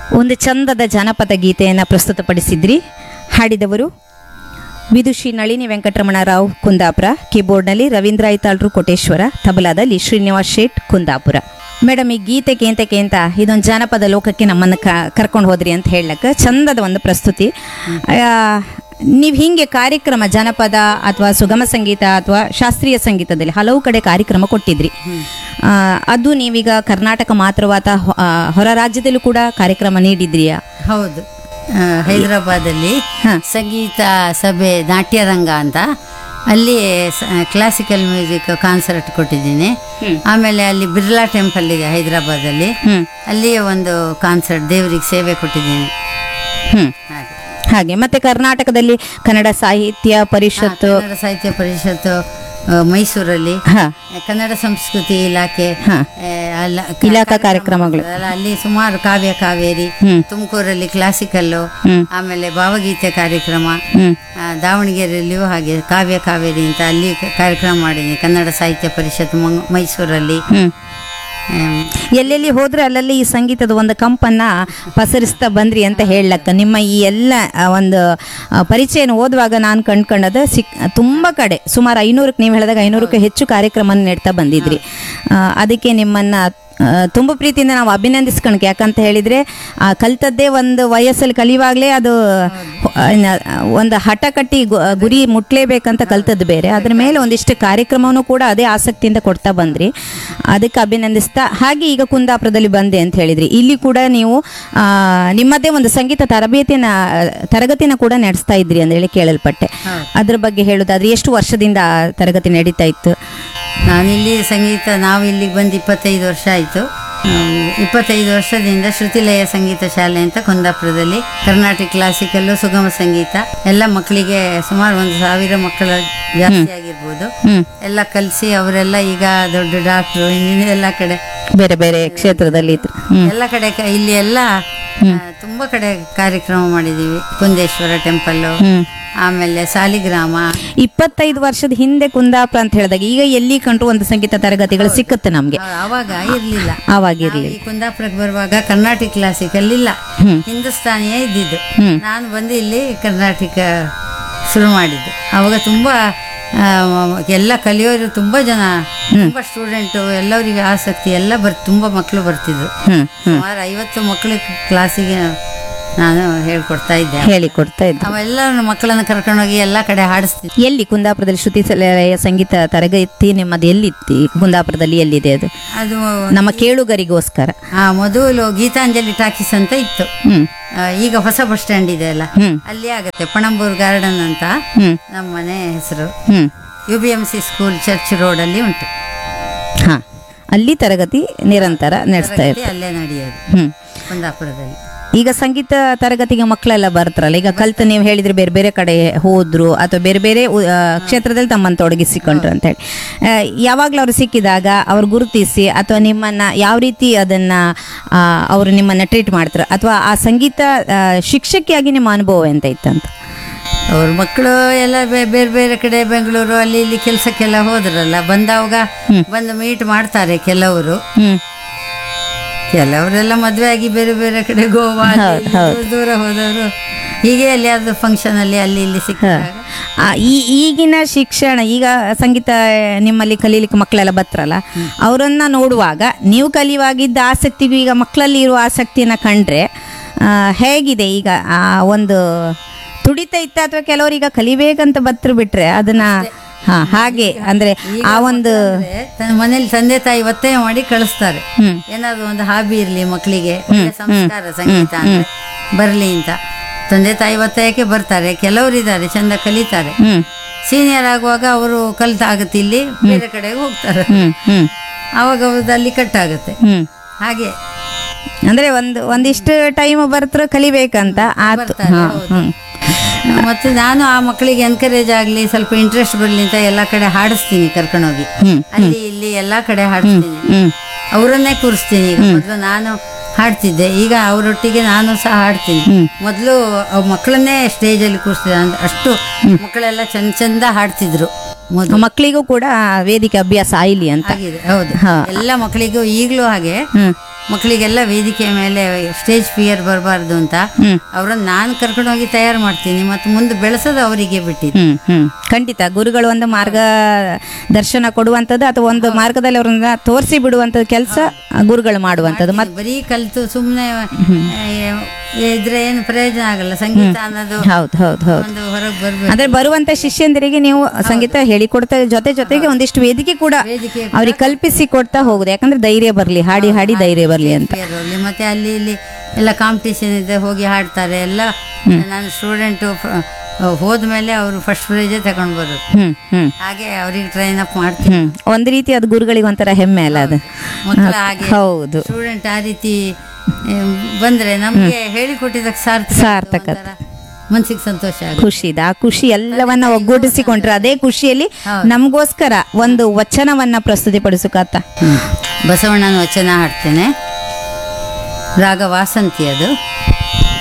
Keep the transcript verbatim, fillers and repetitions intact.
ಒಂದು ಚಂದದ ಜಾನಪದ ಗೀತೆಯನ್ನು ಪ್ರಸ್ತುತಪಡಿಸಿದ್ರಿ. ಹಾಡಿದವರು ವಿದುಷಿ ನಳಿನಿ ವೆಂಕಟರಮಣ ರಾವ್ ಕುಂದಾಪುರ, ಕೀಬೋರ್ಡ್ನಲ್ಲಿ ರವೀಂದ್ರ ಐತಾಳ್ರು ಕೋಟೇಶ್ವರ, ತಬಲಾದಲ್ಲಿ ಶ್ರೀನಿವಾಸ್ ಶೇಟ್ ಕುಂದಾಪುರ. ಮೇಡಮ್, ಈ ಗೀತೆ ಕೇಂತ ಕೇಂತ ಇದೊಂದು ಜಾನಪದ ಲೋಕಕ್ಕೆ ನಮ್ಮನ್ನು ಕ ಕರ್ಕೊಂಡು ಹೋದ್ರಿ ಅಂತ ಹೇಳಕ್ಕೆ ಚಂದದ ಒಂದು ಪ್ರಸ್ತುತಿ. ನೀವು ಹೀಗೆ ಕಾರ್ಯಕ್ರಮ ಜಾನಪದ ಅಥವಾ ಸುಗಮ ಸಂಗೀತ ಅಥವಾ ಶಾಸ್ತ್ರೀಯ ಸಂಗೀತದಲ್ಲಿ ಹಲವು ಕಡೆ ಕಾರ್ಯಕ್ರಮ ಕೊಟ್ಟಿದ್ರಿ. ಅದು ನೀವೀಗ ಕರ್ನಾಟಕ ಮಾತ್ರವಾ ಅಥವಾ ಹೊರ ರಾಜ್ಯದಲ್ಲೂ ಕೂಡ ಕಾರ್ಯಕ್ರಮ ನೀಡಿದ್ರಿಯಾ? ಹೌದು, ಹೈದರಾಬಾದಲ್ಲಿ ಸಂಗೀತ ಸಭೆ ನಾಟ್ಯರಂಗ ಅಂತ ಅಲ್ಲಿ ಕ್ಲಾಸಿಕಲ್ ಮ್ಯೂಸಿಕ್ ಕಾನ್ಸರ್ಟ್ ಕೊಟ್ಟಿದ್ದೀನಿ. ಆಮೇಲೆ ಅಲ್ಲಿ ಬಿರ್ಲಾ ಟೆಂಪಲ್ ಇದೆ ಹೈದರಾಬಾದಲ್ಲಿ, ಅಲ್ಲಿ ಒಂದು ಕಾನ್ಸರ್ಟ್ ದೇವರಿಗೆ ಸೇವೆ ಕೊಟ್ಟಿದ್ದೀನಿ. ಹಾಗೆ ಹಾಗೆ ಮತ್ತೆ ಕರ್ನಾಟಕದಲ್ಲಿ ಕನ್ನಡ ಸಾಹಿತ್ಯ ಪರಿಷತ್ತು ಕನ್ನಡ ಸಾಹಿತ್ಯ ಪರಿಷತ್ತು ಮೈಸೂರಲ್ಲಿ, ಕನ್ನಡ ಸಂಸ್ಕೃತಿ ಇಲಾಖೆ ಇಲಾಖಾ ಕಾರ್ಯಕ್ರಮಗಳು, ಅಲ್ಲಿ ಸುಮಾರು ಕಾವ್ಯ ಕಾವೇರಿ, ತುಮಕೂರಲ್ಲಿ ಕ್ಲಾಸಿಕಲ್ಲು, ಆಮೇಲೆ ಭಾವಗೀತೆ ಕಾರ್ಯಕ್ರಮ, ದಾವಣಗೆರೆಯಲ್ಲಿಯೂ ಹಾಗೆ ಕಾವ್ಯ ಕಾವೇರಿ ಅಂತ ಅಲ್ಲಿ ಕಾರ್ಯಕ್ರಮ ಮಾಡಿದ್ದೀನಿ. ಕನ್ನಡ ಸಾಹಿತ್ಯ ಪರಿಷತ್ ಮೈಸೂರಲ್ಲಿ, ಎಲ್ಲೆಲ್ಲಿ ಹೋದ್ರೆ ಅಲ್ಲಲ್ಲಿ ಈ ಸಂಗೀತದ ಒಂದು ಕಂಪನ್ನ ಪಸರಿಸ್ತಾ ಬಂದ್ರಿ ಅಂತ ಹೇಳಕ್ಕ. ನಿಮ್ಮ ಈ ಎಲ್ಲ ಒಂದು ಪರಿಚಯನ ಓದುವಾಗ ನಾನು ಕಂಡ್ಕೊಂಡದ ಸಿಕ್ ತುಂಬ ಕಡೆ ಸುಮಾರು ಐನೂರಕ್ಕೆ ನೀವು ಹೇಳಿದಾಗ ಐನೂರಕ್ಕೂ ಹೆಚ್ಚು ಕಾರ್ಯಕ್ರಮ ನೀಡ್ತಾ ಬಂದಿದ್ರಿ. ಅದಕ್ಕೆ ನಿಮ್ಮನ್ನು ತುಂಬ ಪ್ರೀತಿಯಿಂದ ನಾವು ಅಭಿನಂದಿಸ್ಕೊಳಕ್ಕೆ. ಯಾಕಂತ ಹೇಳಿದರೆ ಕಲ್ತದ್ದೇ ಒಂದು ವಯಸ್ಸಲ್ಲಿ ಕಲಿಯುವಾಗಲೇ ಅದು ಒಂದು ಹಠ ಕಟ್ಟಿ ಗುರಿ ಮುಟ್ಲೇಬೇಕಂತ ಕಲ್ತದ್ದು ಬೇರೆ, ಅದ್ರ ಮೇಲೆ ಒಂದಿಷ್ಟು ಕಾರ್ಯಕ್ರಮವನ್ನು ಕೂಡ ಅದೇ ಆಸಕ್ತಿಯಿಂದ ಕೊಡ್ತಾ ಬಂದ್ರಿ. ಅದಕ್ಕೆ ಅಭಿನಂದಿಸ್ತಾ, ಹಾಗೆ ಈಗ ಕುಂದಾಪುರದಲ್ಲಿ ಬಂದೆ ಅಂತ ಹೇಳಿದ್ರಿ, ಇಲ್ಲಿ ಕೂಡ ನೀವು ನಿಮ್ಮದೇ ಒಂದು ಸಂಗೀತ ತರಬೇತಿನ ತರಗತಿನ ಕೂಡ ನಡೆಸ್ತಾ ಇದ್ರಿ ಅಂತ ಹೇಳಿ ಕೇಳಲ್ಪಟ್ಟೆ. ಅದ್ರ ಬಗ್ಗೆ ಹೇಳೋದಾದ್ರೆ ಎಷ್ಟು ವರ್ಷದಿಂದ ತರಗತಿ ನಡೀತಾ ಇತ್ತು? ನಾನಿಲ್ಲಿ ಸಂಗೀತ ನಾವು ಇಲ್ಲಿಗೆ ಬಂದು ಇಪ್ಪತ್ತೈದು ವರ್ಷ ಆಯಿತು. ಇಪ್ಪತ್ತೈದು ವರ್ಷದಿಂದ ಶ್ರುತಿಲಯ ಸಂಗೀತ ಶಾಲೆ ಅಂತ ಕುಂದಾಪುರದಲ್ಲಿ ಕರ್ನಾಟಕ ಕ್ಲಾಸಿಕಲ್ಲು ಸುಗಮ ಸಂಗೀತ ಎಲ್ಲ ಮಕ್ಕಳಿಗೆ ಸುಮಾರು ಒಂದು ಸಾವಿರ ಮಕ್ಕಳ ಜಾಸ್ತಿ ಆಗಿರ್ಬೋದು ಎಲ್ಲ ಕಲಿಸಿ ಅವರೆಲ್ಲ ಈಗ ದೊಡ್ಡ ಡಾಕ್ಟ್ರು ಇಂಜಿನಿಯರ್ ಎಲ್ಲ ಕಡೆ ಬೇರೆ ಬೇರೆ ಕ್ಷೇತ್ರದಲ್ಲಿ ಎಲ್ಲ ಕಡೆ ಇಲ್ಲಿ ಎಲ್ಲ ತುಂಬ ಕಡೆ ಕಾರ್ಯಕ್ರಮ ಮಾಡಿದ್ದೀವಿ. ಕುಂದೇಶ್ವರ ಟೆಂಪಲ್ಲು, ಆಮೇಲೆ ಸಾಲಿಗ್ರಾಮ. ಇಪ್ಪತ್ತೈದು ವರ್ಷದ ಹಿಂದೆ ಕುಂದಾಪುರ ಅಂತ ಹೇಳಿದಾಗ ಈಗ ಎಲ್ಲಿ ಕಂಡ್ರು ಒಂದು ಸಂಗೀತ ತರಗತಿಗಳು ಸಿಕ್ಕತ್ತೆ ನಮ್ಗೆ. ಅವಾಗ ಇರ್ಲಿಲ್ಲ, ಅವಾಗ ಇರ್ಲಿಲ್ಲ. ಕುಂದಾಪುರಕ್ಕೆ ಬರುವಾಗ ಕರ್ನಾಟಕ ಕ್ಲಾಸಿಕಲ್ ಇಲ್ಲ, ಹಿಂದೂಸ್ತಾನಿಯೇ ಇದ್ದಿದ್ದು. ನಾನು ಬಂದು ಇಲ್ಲಿ ಕರ್ನಾಟಕ ಶುರು ಮಾಡಿದ್ದು. ಅವಾಗ ತುಂಬಾ ಎಲ್ಲ ಕಲಿಯೋರು ತುಂಬಾ ಜನ, ತುಂಬಾ ಸ್ಟೂಡೆಂಟು, ಎಲ್ಲರಿಗೆ ಆಸಕ್ತಿ ಎಲ್ಲ ಬರ್ ತುಂಬಾ ಮಕ್ಕಳು ಬರ್ತಿದ್ರು. ಸುಮಾರು ಐವತ್ತು ಮಕ್ಕಳು ಕ್ಲಾಸಿಗೆ ನಾನು ಹೇಳ್ಕೊಡ್ತಾ ಇದ್ದೆ, ಹೇಳಿಕೊಡ್ತಾ ಇದ್ದೆ. ಅವೆಲ್ಲ ಮಕ್ಕಳನ್ನ ಕರ್ಕೊಂಡೋಗಿ ಎಲ್ಲ ಕಡೆ ಹಾಡಿಸ್ತೀನಿ. ಎಲ್ಲಿ ಕುಂದಾಪುರದಲ್ಲಿ ಶ್ರುತಿಲಯ ಸಂಗೀತ ತರಗತಿ ನಿಮ್ಮದು ಎಲ್ಲಿತ್ತು? ಕುಂದಾಪುರದಲ್ಲಿ ಎಲ್ಲಿದೆ ಅದು? ಅದು ನಮ್ಮ ಕೇಳುಗರಿಗೋಸ್ಕರ. ಹಾ, ಮೊದಲು ಗೀತಾಂಜಲಿ ಟಾಕೀಸ್ ಅಂತ ಇತ್ತು. ಈಗ ಹೊಸ ಬಸ್ ಸ್ಟ್ಯಾಂಡ್ ಇದೆ ಅಲ್ಲ, ಅಲ್ಲಿ ಆಗತ್ತೆ. ಪಣಂಬೂರ್ ಗಾರ್ಡನ್ ಅಂತ ನಮ್ಮ ಮನೆ ಹೆಸರು. You B M C school church road ಅಲ್ಲಿ ಉಂಟು. ಹಾ, ಅಲ್ಲಿ ತರಗತಿ ನಿರಂತರ ನಡೆಸ್ತಾ ಇರ್ತೀವಿ. ಅಲ್ಲೇ ನಡೆಯೋದು ಕುಂದಾಪುರದಲ್ಲಿ. ಈಗ ಸಂಗೀತ ತರಗತಿಗೆ ಮಕ್ಕಳೆಲ್ಲ ಬರ್ತಾರಲ್ಲ, ಈಗ ಕಲ್ತು ನೀವು ಹೇಳಿದ್ರೆ ಬೇರೆ ಬೇರೆ ಕಡೆ ಹೋದ್ರು ಅಥವಾ ಬೇರೆ ಬೇರೆ ಕ್ಷೇತ್ರದಲ್ಲಿ ತಮ್ಮನ್ನು ತೊಡಗಿಸಿಕೊಂಡ್ರು ಅಂತ ಹೇಳಿ, ಯಾವಾಗಲೂ ಅವ್ರು ಸಿಕ್ಕಿದಾಗ ಅವ್ರು ಗುರುತಿಸಿ ಅಥವಾ ನಿಮ್ಮನ್ನ ಯಾವ ರೀತಿ ಅದನ್ನ ಅವರು ನಿಮ್ಮನ್ನ ಟ್ರೀಟ್ ಮಾಡ್ತಾರೆ, ಅಥವಾ ಆ ಸಂಗೀತ ಶಿಕ್ಷಕಿಯಾಗಿ ನಿಮ್ಮ ಅನುಭವ ಎಂತ ಇತ್ತಂತ? ಅವ್ರ ಮಕ್ಕಳು ಎಲ್ಲ ಬೇರೆ ಬೇರೆ ಕಡೆ ಬೆಂಗಳೂರು ಅಲ್ಲಿ ಇಲ್ಲಿ ಕೆಲಸಕ್ಕೆಲ್ಲ ಹೋದ್ರಲ್ಲ, ಬಂದವಾಗ ಬಂದು ಮೀಟ್ ಮಾಡ್ತಾರೆ ಕೆಲವರು. ಕೆಲವರೆಲ್ಲ ಮದುವೆ ಆಗಿ ಬೇರೆ ಬೇರೆ ಕಡೆ ಗೋವಾ ದೂರ ಹೋದವರು, ಹೀಗೆ ಅಲ್ಲಿ ಅದು ಫಂಕ್ಷನ್ ಅಲ್ಲಿ ಅಲ್ಲಿ ಇಲ್ಲಿ ಸಿಕ್ಕಾಗ ಈ ಈಗಿನ ಶಿಕ್ಷಣ, ಈಗ ಸಂಗೀತ ನಿಮ್ಮಲ್ಲಿ ಕಲೀಲಿಕ್ಕೆ ಮಕ್ಕಳೆಲ್ಲ ಬರ್ತಾರಲ್ಲ, ಅವರನ್ನ ನೋಡುವಾಗ ನೀವು ಕಲಿಯುವಾಗಿದ್ದ ಆಸಕ್ತಿಗೂ ಈಗ ಮಕ್ಕಳಲ್ಲಿ ಇರುವ ಆಸಕ್ತಿಯನ್ನ ಕಂಡ್ರೆ ಹೇಗಿದೆ? ಈಗ ಆ ಒಂದು ತುಡಿತ ಇತ್ತ ಅಥವಾ ಕೆಲವರೀಗ ಕಲಿಬೇಕಂತ ಬತ್ರ ಬಿಟ್ರೆ ಅದನ್ನ ಹಾ ಹಾಗೆ ಅಂದ್ರೆ ಆ ಒಂದು ಮನೇಲಿ ತಂದೆ ತಾಯಿ ಒತ್ತಾಯ ಮಾಡಿ ಕಳಿಸ್ತಾರೆ, ಏನಾದ್ರು ಒಂದು ಹಾಬಿ ಇರ್ಲಿ ಮಕ್ಕಳಿಗೆ, ಸಂಸ್ಕಾರ ಸಂಗೀತ ಅಂದ್ರೆ ಬರ್ಲಿ ಅಂತ ತಂದೆ ತಾಯಿ ಒತ್ತಾಯಕ್ಕೆ ಬರ್ತಾರೆ. ಕೆಲವರು ಇದ್ದಾರೆ ಚಂದ ಕಲಿತಾರೆ, ಸೀನಿಯರ್ ಆಗುವಾಗ ಅವರು ಕಲಿತಾಗತ್ತೆ, ಇಲ್ಲಿ ಬೇರೆ ಕಡೆಗೆ ಹೋಗ್ತಾರೆ, ಅವಾಗ ಅವ್ರದ್ದು ಅಲ್ಲಿ ಕಟ್ಟಾಗತ್ತೆ. ಹಾಗೆ ಅಂದ್ರೆ ಒಂದು ಒಂದಿಷ್ಟು ಟೈಮ್ ಬರ್ತಾರೆ ಕಲಿಬೇಕಂತ ಆತು. ಮತ್ತೆ ನಾನು ಆ ಮಕ್ಕಳಿಗೆ ಎನ್ಕರೇಜ್ ಆಗ್ಲಿ, ಸ್ವಲ್ಪ ಇಂಟ್ರೆಸ್ಟ್ ಬರ್ಲಿ ಅಂತ ಎಲ್ಲಾ ಕಡೆ ಹಾಡಿಸ್ತೀನಿ, ಕರ್ಕೊಂಡೋಗಿ ಅಲ್ಲಿ ಇಲ್ಲಿ ಎಲ್ಲಾ ಕಡೆ ಹಾಡಿಸ್ತೀನಿ, ಅವರನ್ನೇ ಕೂರಿಸ್ತೀನಿ. ಈಗ ಮೊದಲು ನಾನು ಹಾಡ್ತಿದ್ದೆ, ಈಗ ಅವರೊಟ್ಟಿಗೆ ನಾನು ಸಹ ಹಾಡ್ತೀನಿ. ಮೊದಲು ಮಕ್ಕಳನ್ನೇ ಸ್ಟೇಜ್ ಅಲ್ಲಿ ಕೂರಿಸ್ತಿದ್ದೆ, ಅಷ್ಟು ಮಕ್ಕಳೆಲ್ಲ ಚಂದ ಚಂದ ಹಾಡ್ತಿದ್ರು. ಮಕ್ಕಳಿಗೂ ಕೂಡ ವೇದಿಕೆ ಅಭ್ಯಾಸ ಆಯ್ಲಿ ಅಂತ ಆಗಿದೆ. ಹೌದು, ಎಲ್ಲ ಮಕ್ಕಳಿಗೂ ಈಗಲೂ ಹಾಗೆ ಮಕ್ಕಳಿಗೆಲ್ಲ ವೇದಿಕೆ ಮೇಲೆ ಸ್ಟೇಜ್ ಫಿಯರ್ ಬರಬಾರ್ದು ಅಂತ ಅವ್ರನ್ನ ನಾನು ಕರ್ಕೊಂಡೋಗಿ ತಯಾರು ಮಾಡ್ತೀನಿ ಮತ್ತು ಮುಂದೆ ಬೆಳೆಸೋದು ಅವರಿಗೆ ಬಿಟ್ಟಿದ್ದು. ಹ್ಮ್ ಹ್ಮ್ ಖಂಡಿತ ಗುರುಗಳು ಒಂದು ಮಾರ್ಗ ದರ್ಶನ ಕೊಡುವಂಥದ್ದು ಅಥವಾ ಒಂದು ಮಾರ್ಗದಲ್ಲಿ ಅವ್ರನ್ನ ತೋರಿಸಿ ಬಿಡುವಂಥದ್ದು ಕೆಲಸ ಗುರುಗಳು ಮಾಡುವಂಥದ್ದು. ಮತ್ತೆ ಬರೀ ಕಲಿತು ಸುಮ್ಮನೆ ಇದ್ರೆ ಏನು ಪ್ರಯೋಜನ ಆಗಲ್ಲ. ಸಂಗೀತ ಅನ್ನೋದು ಹೌದು ಹೌದು ಹೌದು ಒಂದು ಹೊರಗೆ ಬರ್ಬೇಕು. ಅಂದ್ರೆ ಬರುವಂತ ಶಿಷ್ಯಂದರಿಗೆ ನೀವು ಸಂಗೀತ ಹೇಳಿಕೊಡ್ತಾ ಜೊತೆ ಜೊತೆಗೆ ಒಂದಿಷ್ಟು ವೇದಿಕೆ ಕೂಡ ವೇದಿಕೆ ಅವ್ರಿಗೆ ಕಲ್ಪಿಸಿ ಕೊಡ್ತಾ ಹೋಗುದು, ಯಾಕಂದ್ರೆ ಧೈರ್ಯ ಬರ್ಲಿ, ಹಾಡಿ ಹಾಡಿ ಧೈರ್ಯ ಬರ್ಲಿ ಅಂತ. ಇರಲಿ. ಮತ್ತೆ ಅಲ್ಲಿ ಇಲ್ಲಿ ಎಲ್ಲ ಕಾಂಪಿಟೇಷನ್ ಇದೆ, ಹೋಗಿ ಹಾಡ್ತಾರೆ ಎಲ್ಲ. ನಾನು ಸ್ಟೂಡೆಂಟು ಹೋದ್ಮೇಲೆ ಅವರು ಫಸ್ಟ್ ಪ್ರೈಜೇ ತಗೊಂಡು ಬರೋದು. ಹ್ಮ್ ಹ್ಮ್ ಹಾಗೆ ಅವ್ರಿಗೆ ಟ್ರೈನ್ ಅಪ್ ಮಾಡ್ತೀನಿ. ಹ್ಮ್ ಒಂದ್ ರೀತಿ ಅದು ಗುರುಗಳಿಗೆ ಒಂಥರ ಹೆಮ್ಮೆ ಅಲ್ಲ ಅದು. ಮಕ್ಕಳ ಹಾಗೆ ಹೌದು ಸ್ಟೂಡೆಂಟ್ ಆ ರೀತಿ ಬಂದ್ರೆ ನಮ್ಗೆ ಹೇಳಿಕೊಟ್ಟಿದ್ದಕ್ಕೆ ಸಾರ್ಥಕ ಸಾರ್ಥಕತೆ. ಮನ್ಸಿಗೆ ಸಂತೋಷ ಆಗುತ್ತೆ, ಖುಷಿ ಇದೆ. ಆ ಖುಷಿ ಎಲ್ಲವನ್ನ ಒಗ್ಗೂಡಿಸಿಕೊಂಡ್ರೆ ಅದೇ ಖುಷಿಯಲ್ಲಿ ನಮಗೋಸ್ಕರ ಒಂದು ವಚನವನ್ನ ಪ್ರಸ್ತುತಿಪಡಿಸಕತ್ತ. ಬಸವಣ್ಣನ ವಚನ ಹಾಡ್ತೇನೆ. ರಾಗ ವಾಸಂತಿ ಅದು.